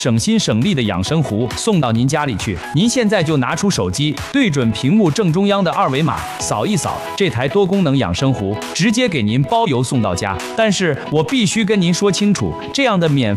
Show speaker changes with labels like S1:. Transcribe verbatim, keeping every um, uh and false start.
S1: 省心省力的养生壶送到您家里去。您现在就拿出手机，对准屏幕正中央的二维码，扫一扫，这台多功能养生壶直接给您包邮送到家。但是我必须跟您说清楚，这样的免